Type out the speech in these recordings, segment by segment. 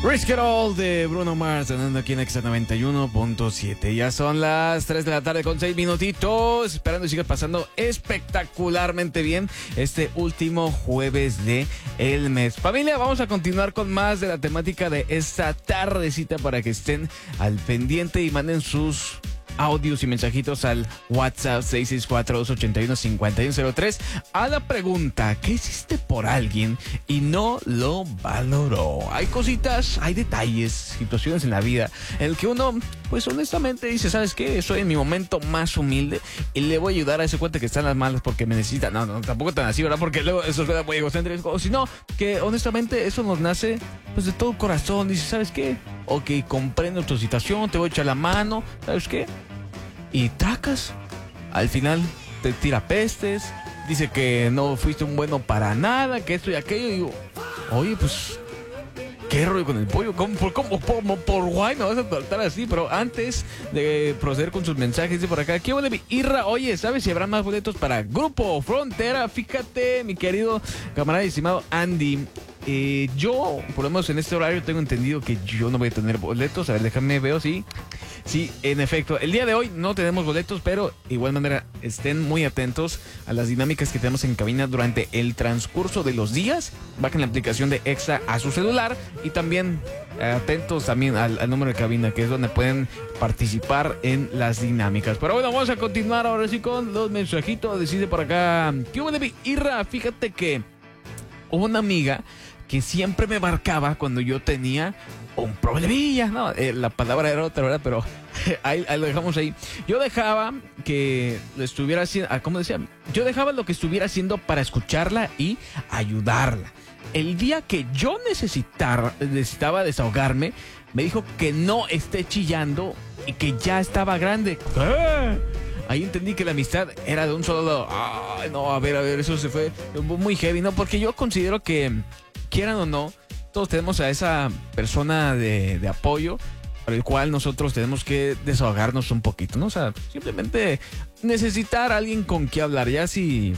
Risk It All de Bruno Mars, andando aquí en Exa 91.7. Ya son las 3 de la tarde con 6 minutitos. Esperando que siga pasando espectacularmente bien este último jueves de el mes. Familia, vamos a continuar con más de la temática de esta tardecita para que estén al pendiente y manden sus audios y mensajitos al WhatsApp 664-281-5103 a la pregunta: ¿qué hiciste por alguien y no lo valoró? Hay cositas, hay detalles, situaciones en la vida en el que uno, pues honestamente dice, ¿sabes qué? Estoy en mi momento más humilde y le voy a ayudar a ese cuate que está en las malas porque me necesita. No, tampoco tan así, ¿verdad? Porque luego eso es muy egocéntrico. Sino que honestamente eso nos nace pues de todo corazón. Dice, ¿sabes qué? Ok, comprendo tu situación, te voy a echar la mano, ¿sabes qué? Y tacas, al final te tira pestes, dice que no fuiste un bueno para nada, que esto y aquello. Y digo, oye, pues, ¿qué rollo con el pollo? ¿Cómo por guay me vas a tratar así? Pero antes de proceder con sus mensajes, dice por acá, ¿qué huele mi Irra? Oye, ¿sabes si habrá más boletos para Grupo Frontera? Fíjate, mi querido camarada y estimado Andy. Yo, por lo menos en este horario, tengo entendido que yo no voy a tener boletos. A ver, déjame ver, sí. Sí, en efecto, el día de hoy no tenemos boletos, pero de igual manera estén muy atentos a las dinámicas que tenemos en cabina durante el transcurso de los días. Bajen la aplicación de Exa a su celular y también atentos también al número de cabina, que es donde pueden participar en las dinámicas. Pero bueno, vamos a continuar ahora sí con los mensajitos. Decide por acá, ¿qué hubo de mi Irra? Fíjate que hubo una amiga que siempre me marcaba cuando yo tenía un problemilla, ¿no? La palabra era otra, ¿verdad? Pero ahí lo dejamos ahí. Yo dejaba que lo estuviera haciendo, ¿cómo decía? Yo dejaba lo que estuviera haciendo para escucharla y ayudarla. El día que yo necesitaba desahogarme, me dijo que no esté chillando y que ya estaba grande. ¿Qué? Ahí entendí que la amistad era de un solo lado. Ay, no, a ver, eso se fue muy heavy, ¿no? Porque yo considero que, quieran o no, todos tenemos a esa persona de apoyo por el cual nosotros tenemos que desahogarnos un poquito, ¿no? O sea, simplemente necesitar a alguien con quien hablar. Ya si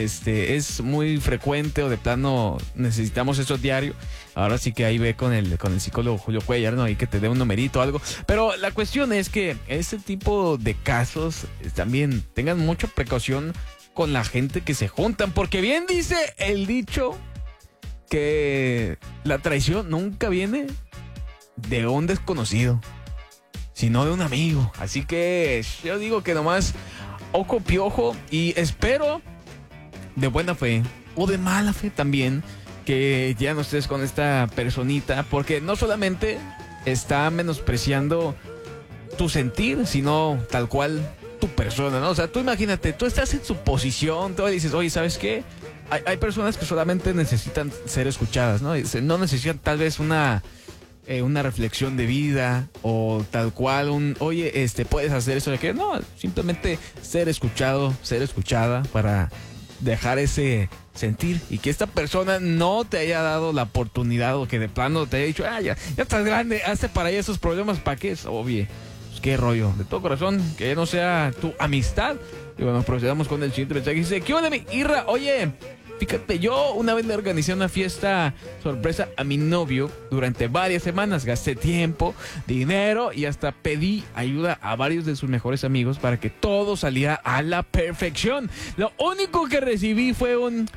es muy frecuente o de plano necesitamos eso diario, ahora sí que ahí ve con el psicólogo Julio Cuellar, ¿no? Ahí que te dé un numerito o algo. Pero la cuestión es que este tipo de casos también tengan mucha precaución con la gente que se juntan, porque bien dice el dicho que la traición nunca viene de un desconocido, sino de un amigo. Así que yo digo que nomás ojo piojo, y espero de buena fe o de mala fe también que ya no estés con esta personita, porque no solamente está menospreciando tu sentir, sino tal cual tu persona, ¿no? O sea, tú imagínate, tú estás en su posición, tú dices, oye, ¿sabes qué? Hay personas que solamente necesitan ser escuchadas, ¿no? No necesitan tal vez una reflexión de vida o tal cual oye, puedes hacer eso de que no, simplemente ser escuchado, ser escuchada para dejar ese sentir, y que esta persona no te haya dado la oportunidad o que de plano te haya dicho, ya estás grande, hazte para allá esos problemas, ¿para qué? Obvio, pues qué rollo, de todo corazón, que no sea tu amistad. Y bueno, procedamos con el siguiente mensaje. Dice, ¿qué onda mi Irra? Oye, fíjate, yo una vez le organizé una fiesta sorpresa a mi novio durante varias semanas. Gasté tiempo, dinero y hasta pedí ayuda a varios de sus mejores amigos para que todo saliera a la perfección. Lo único que recibí fue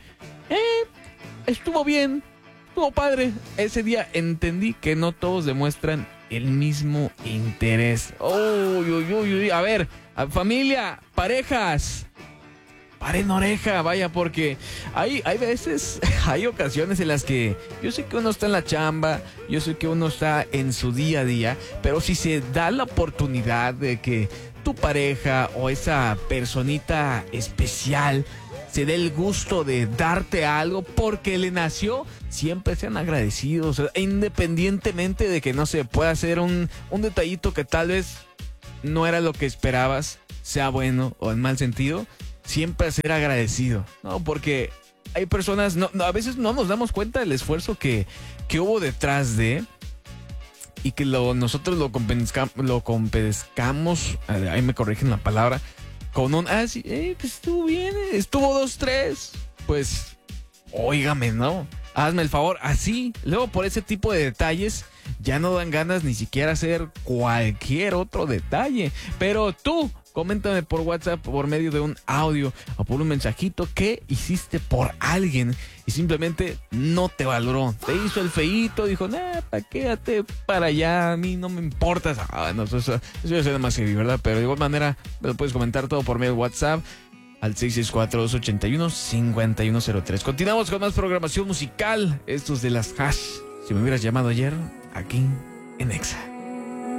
estuvo bien, estuvo padre. Ese día entendí que no todos demuestran el mismo interés. A ver, familia, parejas, paren oreja, vaya, porque hay veces, hay ocasiones en las que yo sé que uno está en la chamba, yo sé que uno está en su día a día, pero si se da la oportunidad de que tu pareja o esa personita especial se dé el gusto de darte algo porque le nació, siempre sean agradecidos, o sea, independientemente de que no se pueda hacer un detallito que tal vez no era lo que esperabas, sea bueno o en mal sentido, siempre ser agradecido, ¿no? Porque hay personas, a veces no nos damos cuenta del esfuerzo que hubo detrás de, y que nosotros lo compensamos, ahí me corrigen la palabra, con sí, pues estuvo bien, estuvo 2-3, pues, óigame, ¿no? Hazme el favor, así, luego por ese tipo de detalles ya no dan ganas ni siquiera hacer cualquier otro detalle. Pero tú, coméntame por WhatsApp por medio de un audio o por un mensajito qué hiciste por alguien y simplemente no te valoró. Te hizo el feíto, dijo, quédate para allá, a mí no me importa. No, eso ya suena más heavy, ¿verdad? Pero de igual manera, me lo puedes comentar todo por medio de WhatsApp al 664-281-5103. Continuamos con más programación musical. Estos de las Hash. Si me hubieras llamado ayer, aquí en Exa.